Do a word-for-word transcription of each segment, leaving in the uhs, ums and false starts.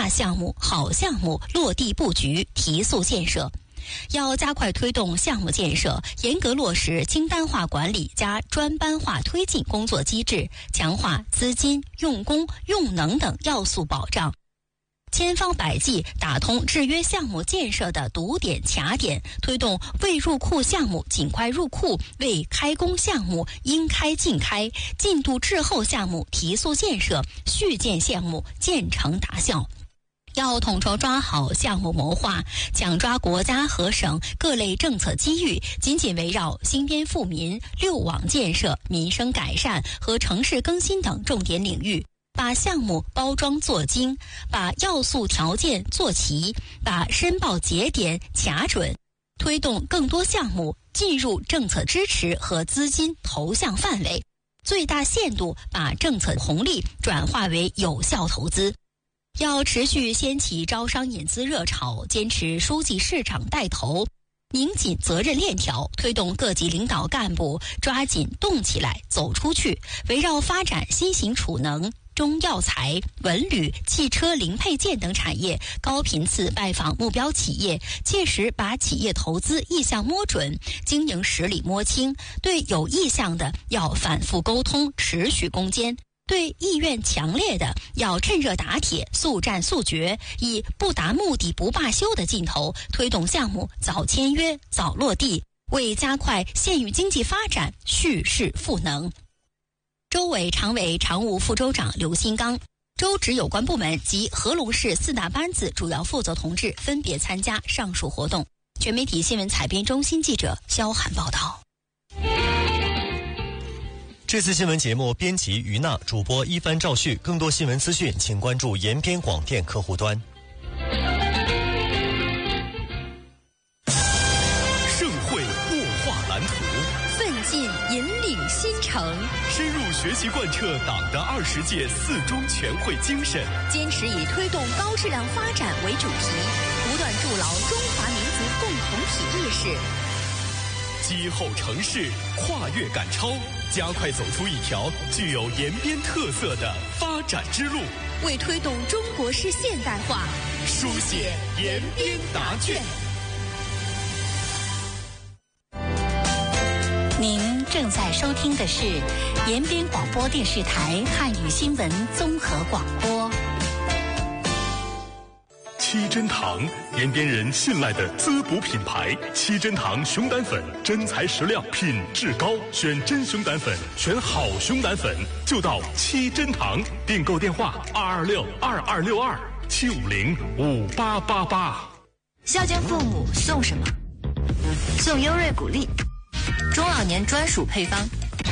大项目、好项目落地布局，提速建设。要加快推动项目建设，严格落实清单化管理加专班化推进工作机制，强化资金、用工、用能等要素保障。千方百计打通制约项目建设的堵点卡点，推动未入库项目尽快入库，未开工项目应开尽开，进度滞后项目提速建设，续建项目建成达效。要统筹抓好项目谋划，抢抓国家和省各类政策机遇，紧紧围绕兴编富民、六网建设、民生改善和城市更新等重点领域，把项目包装做精，把要素条件做齐，把申报节点卡准，推动更多项目进入政策支持和资金投向范围，最大限度把政策红利转化为有效投资。要持续掀起招商引资热潮，坚持书记市长带头，拧紧责任链条，推动各级领导干部抓紧动起来、走出去，围绕发展新型储能、中药材、文旅、汽车零配件等产业，高频次拜访目标企业，切实把企业投资意向摸准，经营实力摸清。对有意向的要反复沟通，持续攻坚。对意愿强烈的要趁热打铁，速战速决，以不达目的不罢休的劲头，推动项目早签约、早落地，为加快县域经济发展蓄势赋能。州委常委常务副州长刘新刚、州直有关部门及合龙市四大班子主要负责同志分别参加上述活动。全媒体新闻采编中心记者肖涵报道。 这次新闻节目编辑于娜，主播一帆赵旭。更多新闻资讯，请关注延边广电客户端。 盛会擘画蓝图， 奋进引领新城， 深入学习贯彻党的二十届四中全会精神， 坚持以推动高质量发展为主题，不断筑牢中华民族共同体意识。 击后城市，跨越赶超，加快走出一条具有延边特色的发展之路， 为推动中国式现代化书写延边答卷。 您正在收听的是延边广播电视台汉语新闻综合广播。 七珍堂，延边人信赖的滋补品牌。七珍堂熊胆粉，真材实料，品质高，选真熊胆粉，选好熊胆粉，就到七珍堂。订购电话：二二六二二六二七五零五八八八。 孝敬父母送什么？送优瑞谷粒，中老年专属配方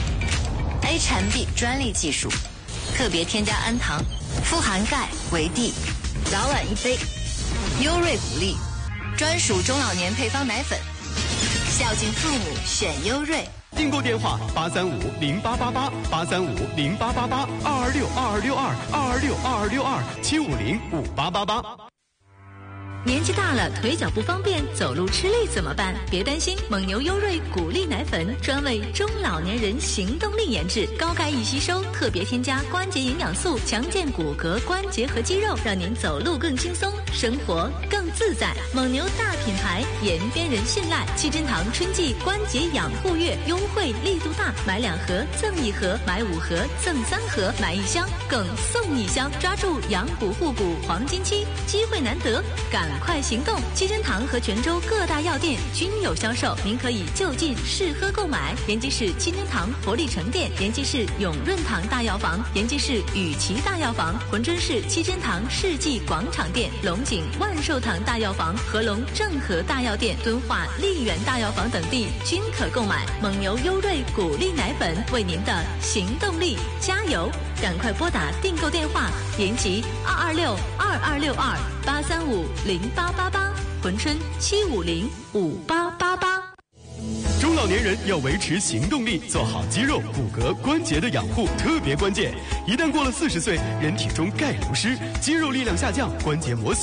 ，A 产 B 专利技术，特别添加氨糖，富含钙、维 D， 早晚一杯。优瑞谷粒，专属中老年配方奶粉，孝敬父母选优瑞。 订购电话：八三五零八八八八三五零八八八二二六二二六二二二六二二六二七五零五八八八。 年纪大了，腿脚不方便，走路吃力怎么办？别担心，蒙牛优瑞谷粒奶粉专为中老年人行动力研制，高钙易吸收，特别添加关节营养素，强健骨骼、关节和肌肉，让您走路更轻松，生活更自在。蒙牛大品牌，延边人信赖。七珍堂春季关节养护月优惠力度大，买两盒赠一盒，买五盒赠三盒，买一箱更送一箱，抓住养骨护骨黄金期，机会难得，赶快行动！七珍堂和泉州各大药店均有销售，您可以就近试喝购买。延吉市七珍堂活力城店，延吉市永润堂大药房，延吉市雨琦大药房，珲春市七珍堂世纪广场店，龙井万寿堂大药房、合龙正和大药店、敦化丽园大药房等地均可购买。蒙牛优瑞谷粒奶粉，为您的行动力加油！赶快拨打订购电话：延吉二二六二二六二八三五零八八八，珲春七五零五八八八。 中老年人要维持行动力，做好肌肉、骨骼、关节的养护特别关键。一旦过了四十岁，人体中钙流失，肌肉力量下降，关节磨损，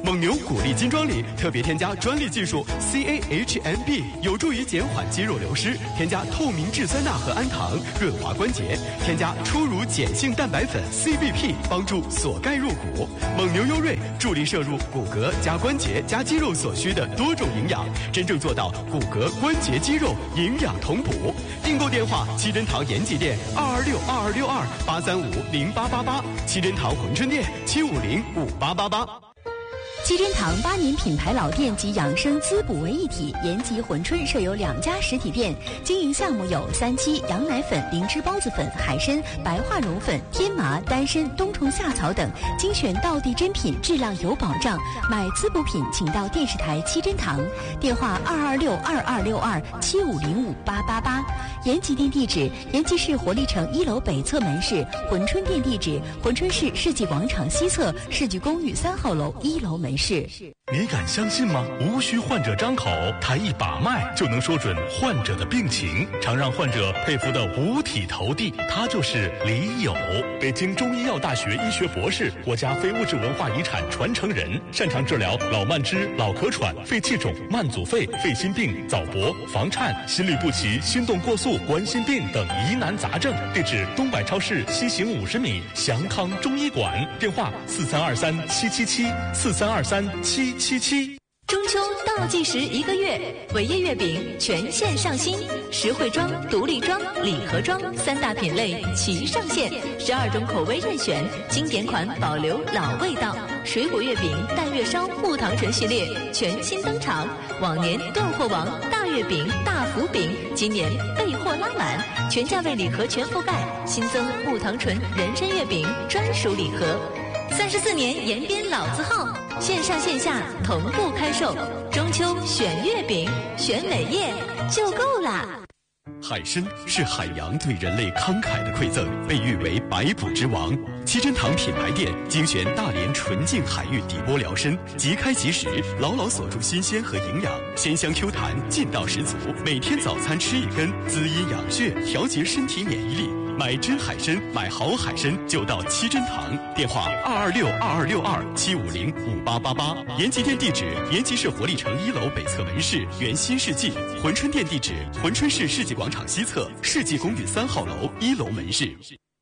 蒙牛骨力金装里特别添加专利技术 C A H M B， 有助于减缓肌肉流失。添加透明质酸钠和氨糖，润滑关节。添加初乳碱性蛋白粉 C B P， 帮助锁钙入骨。蒙牛优瑞助力摄入骨骼加关节加肌肉所需的多种营养，真正做到骨骼关节肌肉营养同补。订购电话：七珍堂延吉店二二六二二六二八三五零八八八，七珍堂珲春店七五零五八八八。 七珍堂八年品牌老店及养生滋补为一体，延吉珲春设有两家实体店，经营项目有三七、羊奶粉、灵芝孢子粉、海参、白化绒粉、天麻、丹参、冬虫夏草等，精选道地珍品，质量有保障。买滋补品请到电视台七珍堂，电话二二六二二六二七五零五八八八。延吉店地址：延吉市活力城一楼北侧门市；珲春店地址：珲春市世纪广场西侧世纪公寓三号楼一楼门市。 你敢相信吗？无需患者张口，他一把脉就能说准患者的病情，常让患者佩服的五体投地。他就是李友，北京中医药大学医学博士，国家非物质文化遗产传承人，擅长治疗老慢支、老咳喘、肺气肿、慢阻肺、肺心病、早搏、房颤、心律不齐、心动过速、冠心病等疑难杂症。地址：东百超市西行五十米祥康中医馆，电话四三二三七七七四三二三七七七。 中秋倒计时一个月，伟业月饼全线上新，实惠装、独立装、礼盒装三大品类齐上线，十二种口味任选，经典款保留老味道。水果月饼、淡月烧、木糖醇系列全新登场，往年断货王大月饼、大福饼，今年备货拉满，全价位礼盒全覆盖，新增木糖醇人参月饼专属礼盒。三十四年延边老字号，线上线下同步开售。中秋选月饼，选伟业就够啦。 海参是海洋对人类慷慨的馈赠，被誉为百补之王。七珍堂品牌店精选大连纯净海域底波疗参，即开即食，牢牢锁住新鲜和营养，鲜香 Q 弹，劲道十足。每天早餐吃一根，滋阴养血，调节身体免疫力。买真海参，买好海参就到七珍堂，电话二二六二二六二七五零五八八八。延吉店地址：延吉市活力城一楼北侧门市原新世纪。珲春店地址：珲春市世纪广场西侧世纪公寓三号楼一楼门市。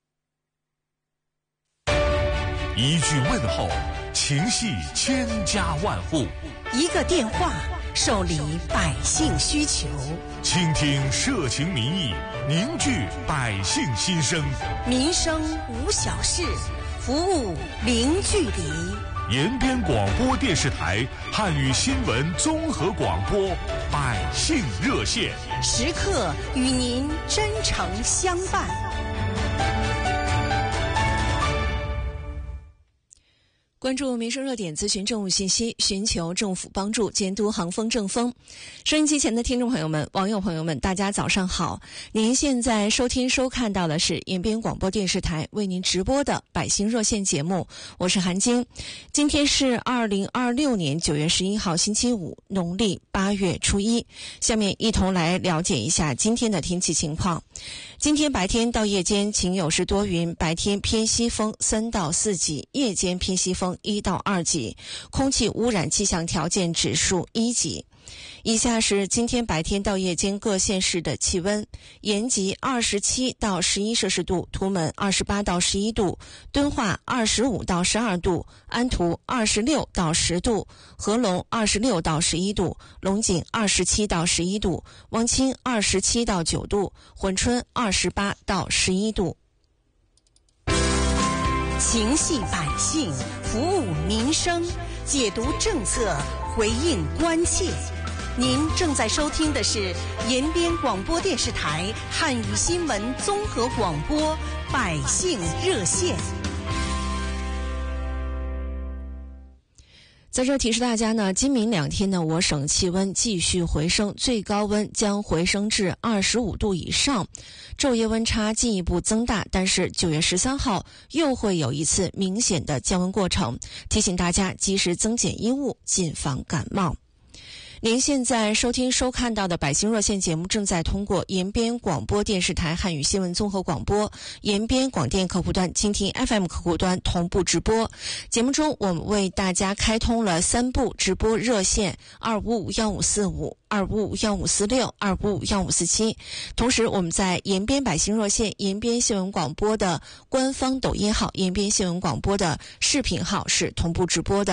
一句问候，情系千家万户； 一个电话，受理百姓需求。 倾听社情民意，凝聚百姓心声。 民生无小事，服务零距离。 延边广播电视台汉语新闻综合广播百姓热线， 时刻与您真诚相伴。关注民生热点，咨询政务信息，寻求政府帮助，监督行风政风。收音机前的听众朋友们、网友朋友们，大家早上好！您现在收听收看到的是延边广播电视台为您直播的百姓热线节目，我是韩晶。今天是二零二六年九月十一号星期五，农历八月初一。下面一同来了解一下今天的天气情况。今天白天到夜间晴有时多云，白天偏西风三到四级，夜间偏西风一到二级，空气污染气象条件指数一级。以下是今天白天到夜间各县市的气温：延吉二十七到十一摄氏度，图们二十八到十一度，敦化二十五到十二度，安图二十六到十度，合龙二十六到十一度，龙井二十七到十一度，汪清二十七到九度，珲春二十八到十一度。情系百姓，服务民生，解读政策，回应关切。您正在收听的是延边广播电视台汉语新闻综合广播百姓热线。在这提示大家呢，今明两天呢，我省气温继续回升，最高温将回升至二十五度以上，昼夜温差进一步增大。但是九月十三号又会有一次明显的降温过程，提醒大家及时增减衣物，谨防感冒。 您现在收听收看到的百姓热线节目正在通过延边广播电视台汉语新闻综合广播、延边广电客户端、蜻蜓 F M 客户端同步直播。节目中我们为大家开通了三部直播热线：二五五幺五四五、二五五幺五四六、二五五幺五四七。同时，我们在延边百姓热线、延边新闻广播的官方抖音号、延边新闻广播的视频号是同步直播的。